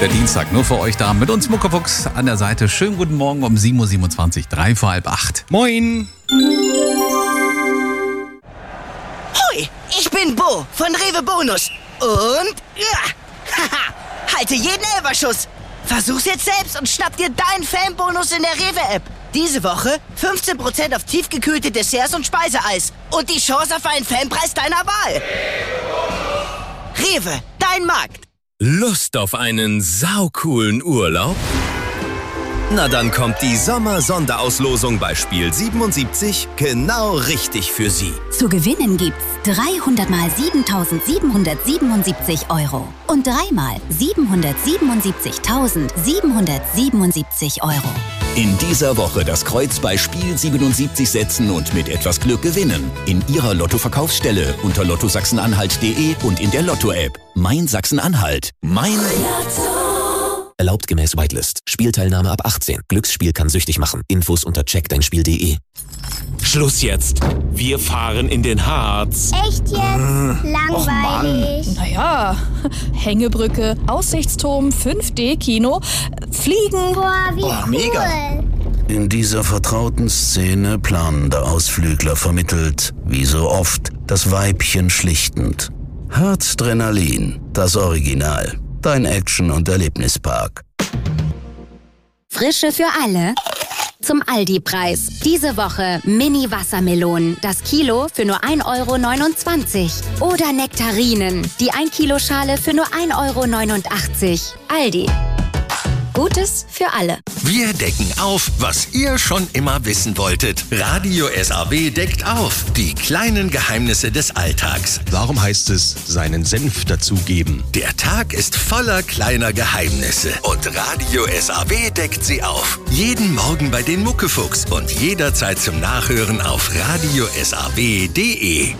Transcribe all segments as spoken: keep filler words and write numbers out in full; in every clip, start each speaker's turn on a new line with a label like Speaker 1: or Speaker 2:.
Speaker 1: Der Dienstag nur für euch da. Mit uns Muckefuchs an der Seite. Schönen guten Morgen um sieben Uhr siebenundzwanzig, drei vor halb acht. Moin!
Speaker 2: Hoi, ich bin Bo von Rewe Bonus. Und, ja, haha, halte jeden Elferschuss. Versuch's jetzt selbst und schnapp dir deinen Fanbonus in der Rewe-App. Diese Woche fünfzehn Prozent auf tiefgekühlte Desserts und Speiseeis. Und die Chance auf einen Fanpreis deiner Wahl. Rewe, dein Markt.
Speaker 3: Lust auf einen saucoolen Urlaub? Na dann kommt die Sommer-Sonderauslosung bei Spiel siebenundsiebzig genau richtig für Sie.
Speaker 4: Zu gewinnen gibt's dreihundert mal siebentausendsiebenhundertsiebenundsiebzig Euro und dreimal siebenhundertsiebenundsiebzigtausendsiebenhundertsiebenundsiebzig Euro.
Speaker 5: In dieser Woche das Kreuz bei Spiel siebenundsiebzig setzen und mit etwas Glück gewinnen. In Ihrer Lotto-Verkaufsstelle unter lotto sachsen-anhalt punkt de und in der Lotto-App. Mein Sachsen-Anhalt. Mein Lotto.
Speaker 6: Erlaubt gemäß Whitelist. Spielteilnahme ab achtzehn. Glücksspiel kann süchtig machen. Infos unter check dein spiel punkt de.
Speaker 3: Schluss jetzt. Wir fahren in den Harz.
Speaker 7: Echt jetzt? Langweilig.
Speaker 8: Naja, Hängebrücke, Aussichtsturm, fünf D Kino, Fliegen.
Speaker 7: Boah, wie
Speaker 9: Oh,
Speaker 7: cool.
Speaker 9: mega. In dieser vertrauten Szene planender Ausflügler vermittelt, wie so oft, das Weibchen schlichtend. Herzdrenalin, das Original. Dein Action- und Erlebnispark.
Speaker 4: Frische für alle. Zum Aldi-Preis. Diese Woche Mini-Wassermelonen. Das Kilo für nur ein Euro neunundzwanzig. Oder Nektarinen. Die ein Kilo Schale für nur ein Euro neunundachtzig. Aldi. Gutes für alle.
Speaker 10: Wir decken auf, was ihr schon immer wissen wolltet. Radio S A W deckt auf. Die kleinen Geheimnisse des Alltags.
Speaker 11: Warum heißt es, seinen Senf dazugeben?
Speaker 10: Der Tag ist voller kleiner Geheimnisse. Und Radio S A W deckt sie auf. Jeden Morgen bei den Muckefuchs und jederzeit zum Nachhören auf radio s a w punkt de.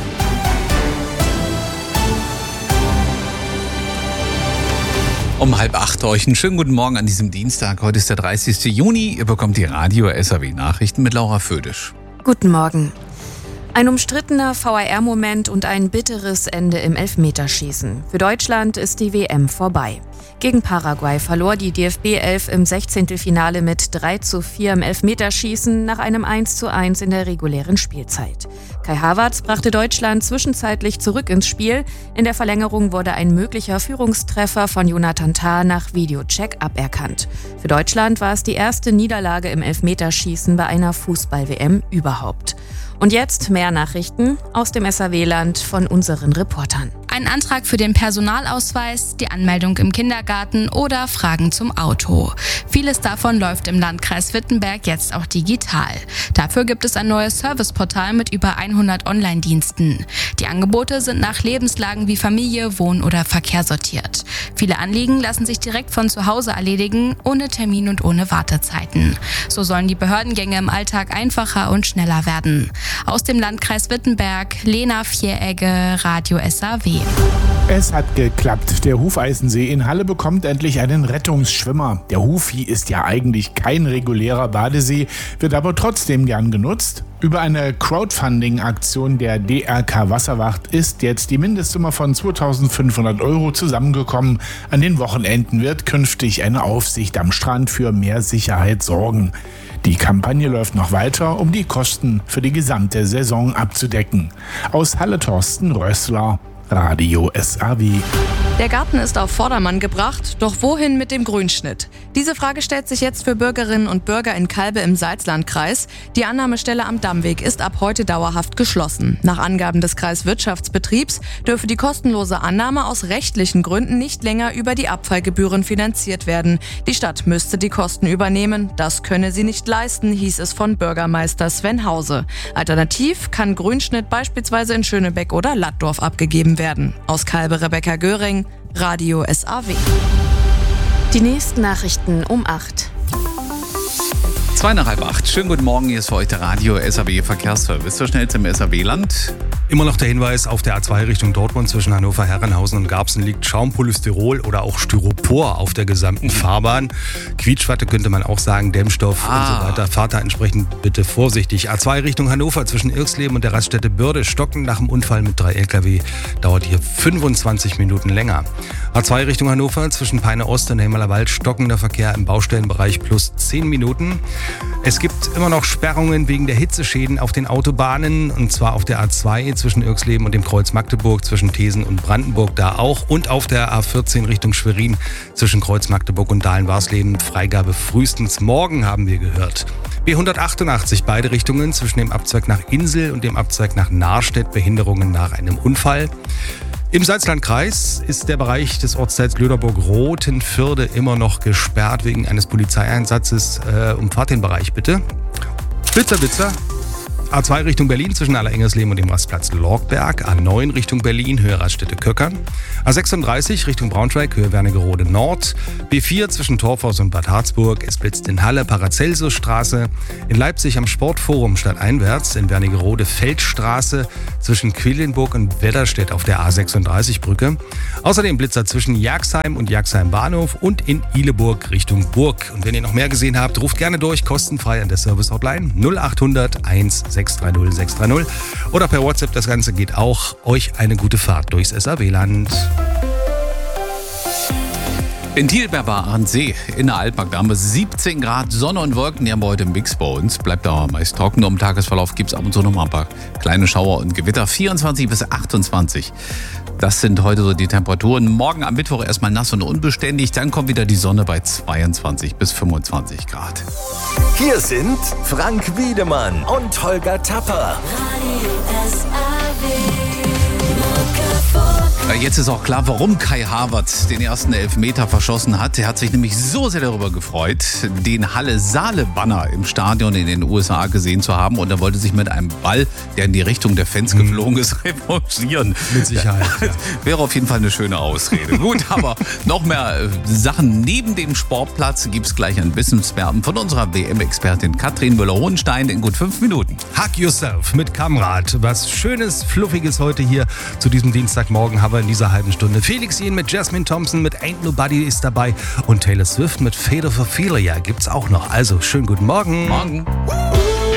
Speaker 1: Um halb acht euch einen schönen guten Morgen an diesem Dienstag. Heute ist der dreißigsten Juni. Ihr bekommt die Radio S A W Nachrichten mit Laura Födisch.
Speaker 12: Guten Morgen. Ein umstrittener V A R-Moment und ein bitteres Ende im Elfmeterschießen. Für Deutschland ist die W M vorbei. Gegen Paraguay verlor die D F B elf im Sechzehntelfinale mit drei zu vier im Elfmeterschießen nach einem eins zu eins in der regulären Spielzeit. Kai Havertz brachte Deutschland zwischenzeitlich zurück ins Spiel. In der Verlängerung wurde ein möglicher Führungstreffer von Jonathan Tah nach Videocheck aberkannt. Für Deutschland war es die erste Niederlage im Elfmeterschießen bei einer Fußball-W M überhaupt. Und jetzt mehr Nachrichten aus dem S A W-Land von unseren Reportern.
Speaker 13: Ein Antrag für den Personalausweis, die Anmeldung im Kindergarten oder Fragen zum Auto. Vieles davon läuft im Landkreis Wittenberg jetzt auch digital. Dafür gibt es ein neues Serviceportal mit über hundert Online-Diensten. Die Angebote sind nach Lebenslagen wie Familie, Wohn- oder Verkehr sortiert. Viele Anliegen lassen sich direkt von zu Hause erledigen, ohne Termin und ohne Wartezeiten. So sollen die Behördengänge im Alltag einfacher und schneller werden. Aus dem Landkreis Wittenberg, Lena Vieregge, Radio S A W.
Speaker 14: Es hat geklappt. Der Hufeisensee in Halle bekommt endlich einen Rettungsschwimmer. Der Hufi ist ja eigentlich kein regulärer Badesee, wird aber trotzdem gern genutzt. Über eine Crowdfunding-Aktion der D R K Wasserwacht ist jetzt die Mindestsumme von zweitausendfünfhundert Euro zusammengekommen. An den Wochenenden wird künftig eine Aufsicht am Strand für mehr Sicherheit sorgen. Die Kampagne läuft noch weiter, um die Kosten für die gesamte Saison abzudecken. Aus Halle Thorsten Rössler, Radio S A W.
Speaker 15: Der Garten ist auf Vordermann gebracht, doch wohin mit dem Grünschnitt? Diese Frage stellt sich jetzt für Bürgerinnen und Bürger in Calbe im Salzlandkreis. Die Annahmestelle am Dammweg ist ab heute dauerhaft geschlossen. Nach Angaben des Kreiswirtschaftsbetriebs dürfe die kostenlose Annahme aus rechtlichen Gründen nicht länger über die Abfallgebühren finanziert werden. Die Stadt müsste die Kosten übernehmen. Das könne sie nicht leisten, hieß es von Bürgermeister Sven Hause. Alternativ kann Grünschnitt beispielsweise in Schönebeck oder Lattdorf abgegeben werden. Aus Calbe Rebecca Göring, Radio S A W.
Speaker 12: Die nächsten Nachrichten um acht.
Speaker 1: Zwei nach halb acht. Schönen guten Morgen, hier ist für euch der Radio S A W Verkehrsservice. So schnell zum S A W-Land.
Speaker 11: Immer noch der Hinweis auf der A zwei Richtung Dortmund zwischen Hannover, Herrenhausen und Garbsen liegt Schaumpolystyrol oder auch Styropor auf der gesamten Fahrbahn. Quietschwatte könnte man auch sagen, Dämmstoff ah. und so weiter. Fahrt da entsprechend bitte vorsichtig. A zwei Richtung Hannover zwischen Irksleben und der Raststätte Börde stocken nach dem Unfall mit drei L K W. Dauert hier fünfundzwanzig Minuten länger. A zwei Richtung Hannover zwischen Peine Ost und Helmaler Wald stockender Verkehr im Baustellenbereich plus zehn Minuten. Es gibt immer noch Sperrungen wegen der Hitzeschäden auf den Autobahnen und zwar auf der A zwei zwischen Irksleben und dem Kreuz Magdeburg, zwischen Thesen und Brandenburg da auch und auf der A vierzehn Richtung Schwerin zwischen Kreuz Magdeburg und Dahlen-Warsleben. Freigabe frühestens morgen, haben wir gehört. B hundertachtundachtzig beide Richtungen zwischen dem Abzweig nach Insel und dem Abzweig nach Nahrstedt, Behinderungen nach einem Unfall. Im Salzlandkreis ist der Bereich des Ortsteils Glöderburg-Rothenfürde immer noch gesperrt wegen eines Polizeieinsatzes. Äh, umfahrt den Bereich bitte. Blitzer, Blitzer. A zwei Richtung Berlin zwischen Allerengersleben und dem Rastplatz Lorgberg. A neun Richtung Berlin, Höhe Raststätte Köckern. A sechsunddreißig Richtung Braunschweig, Höhe Wernigerode Nord. B vier zwischen Torfhaus und Bad Harzburg. Es blitzt in Halle, Paracelsusstraße. In Leipzig am Sportforum stadteinwärts. In Wernigerode Feldstraße zwischen Quedlinburg und Wedderstedt auf der A sechsunddreißig Brücke. Außerdem Blitzer zwischen Jagsheim und Jagsheim Bahnhof und in Ihleburg Richtung Burg. Und wenn ihr noch mehr gesehen habt, ruft gerne durch, kostenfrei an der Service-Hotline null achthundert eins sechs drei null sechs drei null oder per WhatsApp. Das Ganze geht auch. Euch eine gute Fahrt durchs S A W-Land.
Speaker 1: In Thielberber an See in der Altmark, da haben wir siebzehn Grad, Sonne und Wolken, die haben wir heute im Mix bei uns. Bleibt aber meist trocken. Im Tagesverlauf gibt es ab und zu noch mal ein paar kleine Schauer und Gewitter. vierundzwanzig bis achtundzwanzig. Das sind heute so die Temperaturen. Morgen am Mittwoch erstmal nass und unbeständig. Dann kommt wieder die Sonne bei zweiundzwanzig bis fünfundzwanzig Grad.
Speaker 10: Hier sind Frank Wiedemann und Holger Tapper.
Speaker 1: Jetzt ist auch klar, warum Kai Havertz den ersten Elfmeter verschossen hat. Er hat sich nämlich so sehr darüber gefreut, den Halle-Saale-Banner im Stadion in den U S A gesehen zu haben. Und er wollte sich mit einem Ball, der in die Richtung der Fans geflogen ist, revanchieren.
Speaker 11: Mit Sicherheit. Ja.
Speaker 1: Wäre auf jeden Fall eine schöne Ausrede. Gut, aber noch mehr Sachen neben dem Sportplatz gibt es gleich ein Wissenswerten von unserer W M-Expertin Katrin Müller-Hohenstein in gut fünf Minuten.
Speaker 11: Hug Yourself mit Kamrat. Was Schönes, Fluffiges heute hier zu diesem Dienstagmorgen haben wir in dieser halben Stunde. Felix Jähn mit Jasmine Thompson mit Ain't Nobody ist dabei und Taylor Swift mit Fate of Ophelia gibt's auch noch. Also, schönen guten Morgen.
Speaker 1: Morgen.